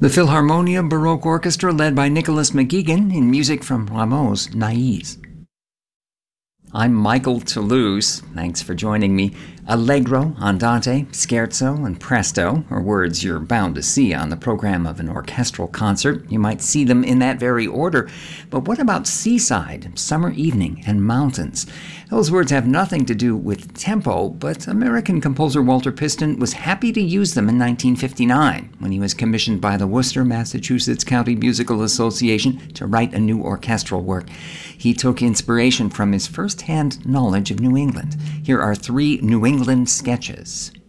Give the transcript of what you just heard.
The Philharmonia Baroque Orchestra led by Nicholas McGuigan in music from Rameau's Nais. I'm Michael Toulouse. Thanks for joining me. Allegro, Andante, Scherzo, and Presto are words you're bound to see on the program of an orchestral concert. You might see them in that very order. But what about seaside, summer evening, and mountains? Those words have nothing to do with tempo, but American composer Walter Piston was happy to use them in 1959 when he was commissioned by the Worcester, Massachusetts County Musical Association to write a new orchestral work. He took inspiration from his first-hand knowledge of New England. Here are 3 New England sketches.